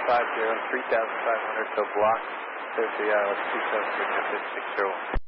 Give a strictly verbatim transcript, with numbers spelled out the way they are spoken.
five zero, three thousand five hundred, so block, clear for the I L S two seven six six zero one.